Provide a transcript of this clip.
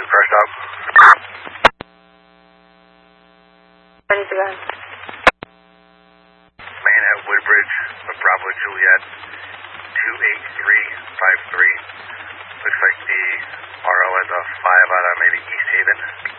car stop. Ready to go. Man at Woodbridge, Bravo Juliet, 28353. Looks like the RO has a 5 out of maybe East Haven.